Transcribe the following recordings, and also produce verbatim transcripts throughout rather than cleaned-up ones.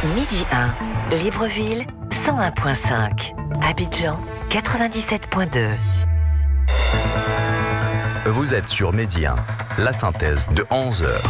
Midi un, Libreville, cent un virgule cinq. Abidjan, quatre-vingt-dix-sept virgule deux. Vous êtes sur Midi un, la synthèse de onze heures.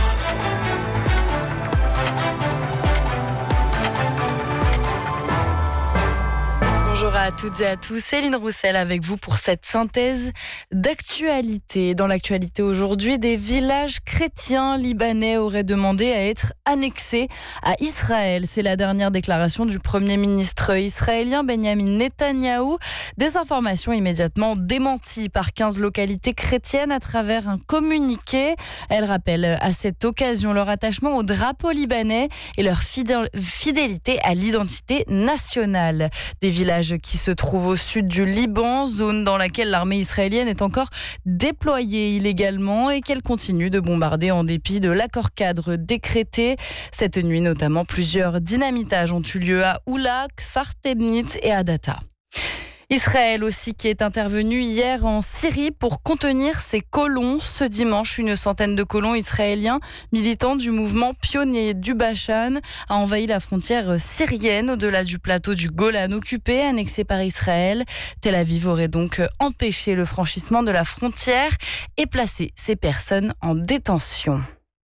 Bonjour à toutes et à tous, Céline Roussel avec vous pour cette synthèse d'actualité. Dans l'actualité aujourd'hui, des villages chrétiens libanais auraient demandé à être annexés à Israël. C'est la dernière déclaration du Premier ministre israélien Benjamin Netanyahou. Des informations immédiatement démenties par quinze localités chrétiennes à travers un communiqué. Elles rappellent à cette occasion leur attachement au drapeau libanais et leur fidélité à l'identité nationale. Des villages qui se trouve au sud du Liban, zone dans laquelle l'armée israélienne est encore déployée illégalement et qu'elle continue de bombarder en dépit de l'accord cadre décrété. Cette nuit notamment, plusieurs dynamitages ont eu lieu à Oula, Kfar Temnit et à Data. Israël aussi qui est intervenu hier en Syrie pour contenir ses colons. Ce dimanche, une centaine de colons israéliens militants du mouvement pionnier du Bashan a envahi la frontière syrienne au-delà du plateau du Golan occupé, annexé par Israël. Tel Aviv aurait donc empêché le franchissement de la frontière et placé ces personnes en détention.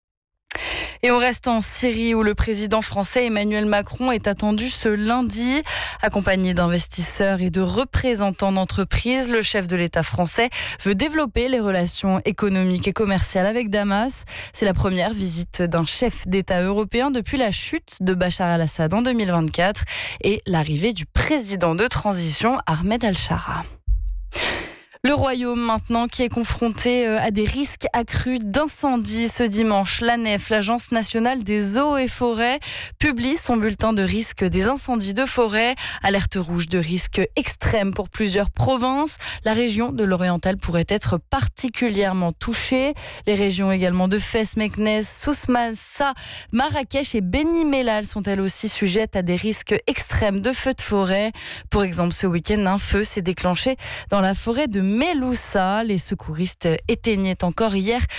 Et on reste en Syrie où le président français Emmanuel Macron est attendu ce lundi. Accompagné d'investisseurs et de représentants d'entreprises, le chef de l'État français veut développer les relations économiques et commerciales avec Damas. C'est la première visite d'un chef d'État européen depuis la chute de Bachar al-Assad en deux mille vingt-quatre et l'arrivée du président de transition Ahmed al-Shara. Le Royaume maintenant qui est confronté à des risques accrus d'incendie ce dimanche. L'A N E F, l'Agence nationale des eaux et forêts, publie son bulletin de risque des incendies de forêt. Alerte rouge de risque extrême pour plusieurs provinces. La région de l'Oriental pourrait être particulièrement touchée. Les régions également de Fès, Meknès, Souss-Massa, Marrakech et Beni Mellal sont elles aussi sujettes à des risques extrêmes de feux de forêt. Pour exemple, ce week-end, un feu s'est déclenché dans la forêt de Meloussa. Les secouristes éteignaient encore hier